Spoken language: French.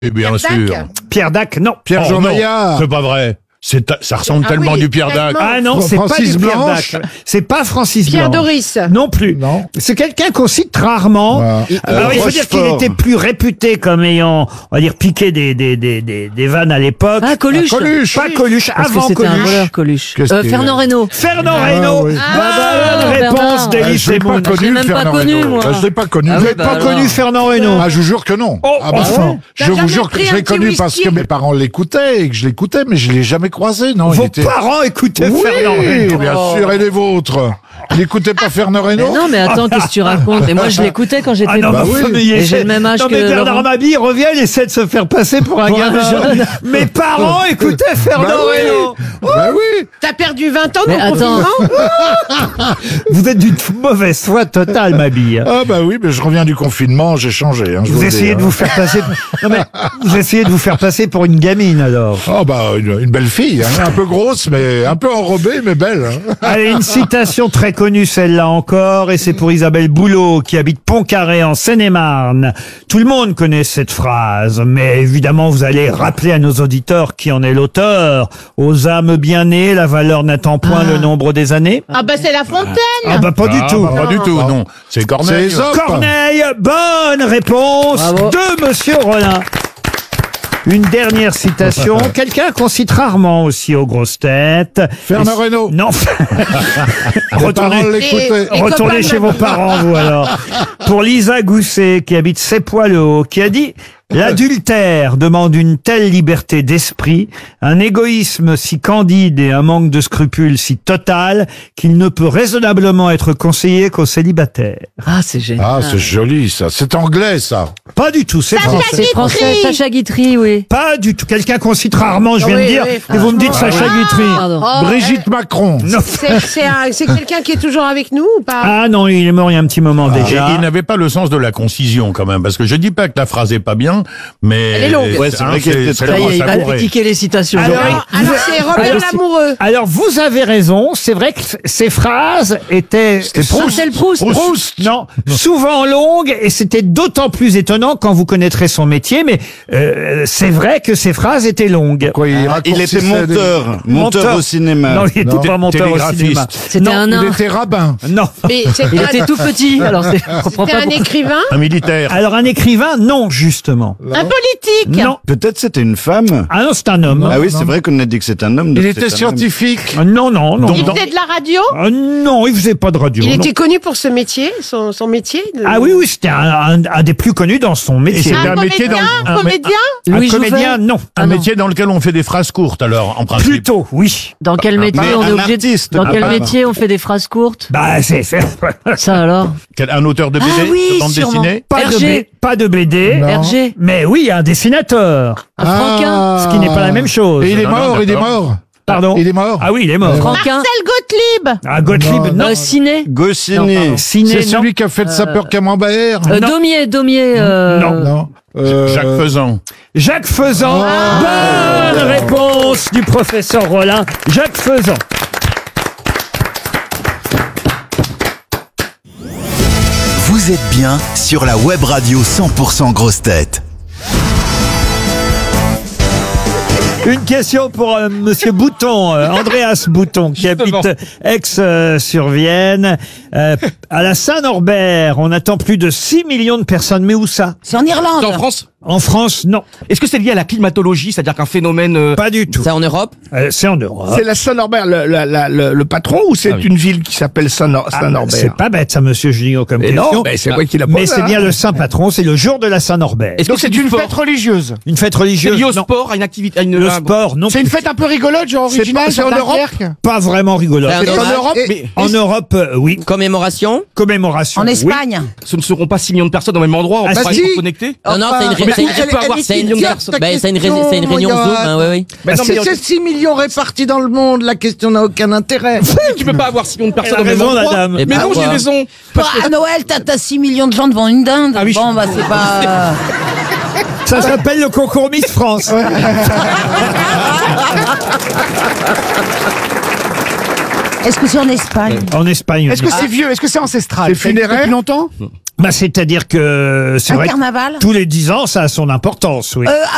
Et bien sûr. Pierre Dac, non. Pierre-Jean non, Maillard. c'est pas vrai. Ça ressemble tellement du Pierre Dac. Ah non, c'est pas Francis du Pierre Blanche. Dac. C'est pas Francis Pierre Blanche. Doris. Non plus. Non. C'est quelqu'un qu'on cite rarement. Alors, il faut dire qu'il était plus réputé comme ayant, on va dire, piqué des vannes à l'époque. Ah, Coluche. Coluche. Pas Coluche, Parce que avant c'était un Coluche. voleur, Coluche. Qu'est-ce qu'il Fernand Reynaud. Fernand Reynaud. oui. Bonne réponse Bernard. d'Elie Je l'ai pas Semoun. Je l'ai connu, même pas Fernand connu, Reynaud. moi. Je l'ai pas connu. Ah Vous oui, n'avez bah pas alors. connu Fernand Reynaud? Ah, je vous jure que non. Oh, Ah bah enfin. non. T'as Je vous jamais jure que pris je un l'ai petit connu parce whisky que mes parents l'écoutaient et que je l'écoutais, mais je l'ai jamais croisé. Non, Vos il était... parents écoutaient Oui, Fernand Reynaud. bien sûr, et les vôtres. Il n'écoutait pas Fernand Mais Reynaud? non, mais attends, qu'est-ce que tu racontes? Et moi, je l'écoutais quand j'étais Ah non, Bah mais oui. mais il Et essaie- j'ai le même âge non, que mais Bernard Laurent. Mabille revient, il essaie de se faire passer pour un gamin jeune. Mes parents écoutaient Fernand Bah oui. Reynaud. Bah oui. T'as perdu 20 ans dans Mais le attends. confinement. Vous êtes d'une mauvaise foi totale, Mabille. Ah bah oui, mais je reviens du confinement, j'ai changé. Hein, je Vous le essayez dis, de hein. vous faire passer. Non mais vous essayez de vous faire passer pour une gamine alors. Ah bah une belle fille, hein, un peu grosse, mais un peu enrobée, mais belle. Hein. Allez, une citation très connue celle-là encore, et c'est pour Isabelle Boulot qui habite Pontcarré en Seine-et-Marne. Tout le monde connaît cette phrase, mais évidemment vous allez rappeler à nos auditeurs qui en est l'auteur. Aux âmes bien nées, la valeur n'attend point le nombre des années. Ah bah c'est La Fontaine. Ah bah pas du tout. Pas du tout, non. C'est Corneille. C'est Ésope. Corneille, bonne réponse Bravo. de Monsieur Rollin. Une dernière citation, quelqu'un qu'on cite rarement aussi aux grosses têtes. Fernand Reynaud. Non. Les parents l'écoutaient. Les Retournez copains chez de vos Mabille. parents, vous alors. Pour Lisa Gousset, qui habite Sepois-le-Haut, qui a dit « L'adultère demande une telle liberté d'esprit, un égoïsme si candide et un manque de scrupules si total qu'il ne peut raisonnablement être conseillé qu'aux célibataires. Ah, c'est génial. Ah, c'est joli ça. C'est anglais ça. » Pas du tout, c'est français. C'est français. Sacha Guitry, oui. Pas du tout. Quelqu'un qu'on cite rarement, je viens de Oui, dire, oui, et vous me dites Sacha Guitry. Pardon. Oh, Brigitte Macron. Non. c'est quelqu'un qui est toujours avec nous ou pas? Ah non, il est mort il y a un petit moment Et déjà. il n'avait pas le sens de la concision quand même, parce que je dis pas que la phrase est pas bien, mais Elle est longue. Ouais, c'est vrai qu'elle était très Ça y vraiment est, il va savouré. critiquer les citations. Alors, Alors c'est Robert Lamoureux. Alors, vous avez raison, c'est vrai que ces phrases étaient Marcel Proust. Proust. Non, souvent longues, et c'était d'autant plus étonnant quand vous connaîtrez son métier, mais c'est vrai que ces phrases étaient longues. Quoi, Il était raccourcissait monteur au cinéma. Non, il n'était Non. pas monteur au Télégraphiste. cinéma. C'était Non, un Il nain. était rabbin. Non. Mais Il était tout petit, alors je comprends c'était pas un pourquoi. écrivain. un militaire. Alors, un écrivain, non, justement. Un politique. Non. Peut-être c'était une femme. Ah non, c'est un homme. Ah oui, c'est vrai qu'on a dit que c'est un homme. Il donc était c'est un homme. scientifique. Non, non, non. Il non. faisait de la radio. Non, il faisait pas de radio. Il non. était connu pour ce métier, son métier. Ah oui, oui, c'était un des plus connus dans son métier. c'était Un un métier comédien, dans- un- comédien. Un Louis comédien, Jouvet. non. Un métier dans lequel on fait des phrases courtes, alors, en principe. Plutôt, oui. Dans quel métier Mais on est un obligé de... artiste. Dans Ah, quel bah. métier on fait des phrases courtes? Bah, c'est Ça alors? Un auteur de BD, Ah oui, de bande sûrement. dessinée. pas de BD, Non. Hergé. mais oui, un dessinateur. Un Franquin. Ce qui n'est pas la même chose. Et il est Non, non, mort, il est d'accord. mort. Pardon. Il est mort. Ah oui, il est mort. Franquin. Marcel Gottlieb. Ah, Gottlieb, non. Ciné. Goscinny. Ciné, C'est non. celui qui a fait de sapeur camembert. Non. Daumier. Non. Non. Jacques Faisan. Jacques Faisan. Bonne réponse du professeur Rollin. Jacques Faisan. Vous êtes bien sur la web radio 100% grosse tête. Une question pour Monsieur Bouton, Andreas Bouton, qui habite Aix-sur-Vienne. À la Saint-Norbert, on attend plus de 6 millions de personnes. Mais où ça? C'est en Irlande. C'est en France? En France, non. Est-ce que c'est lié à la climatologie, c'est-à-dire qu'un phénomène... Pas du tout. C'est en Europe? C'est en Europe. C'est la Saint-Norbert, le patron, ou c'est une ville qui s'appelle Saint-Norbert? C'est pas bête, ça, Monsieur Junio, comme Mais question. non, mais c'est moi qui l'a posé. Mais c'est bien le saint patron, c'est le jour de la Saint-Norbert. Est-ce que c'est une fête religieuse. Une fête C'est religieuse? lié au Non. sport, à une activité, à une... Le sport, non. C'est une fête un peu rigolote, genre originale, c'est en en Europe. Pas vraiment rigolote. C'est En Europe, En Europe, oui. Commémoration? Commémoration. En oui. Espagne. Ce ne seront pas 6 millions de personnes au même endroit, on Ah, va si. être connectés? Non, non, c'est une peut avoir 6 millions de personnes. c'est une réunion Zoom. Hein, oui, oui. Ben non, mais c'est 6 millions répartis dans le monde, la question n'a aucun intérêt. tu peux pas avoir 6 millions de personnes Elle a au même raison, endroit. la dame. Mais bah, non, j'ai quoi. raison. À Noël, t'as 6 millions de gens devant une dinde. Ah oui, Bon, bah, c'est pas... Ça s'appelle le concours Miss France. Est-ce que c'est en Espagne? En Espagne. Est-ce que c'est vieux? Est-ce que c'est ancestral? C'est funéraire Depuis longtemps? Bah, c'est-à-dire que c'est Un vrai que carnaval? tous les 10 ans, ça a son importance, oui.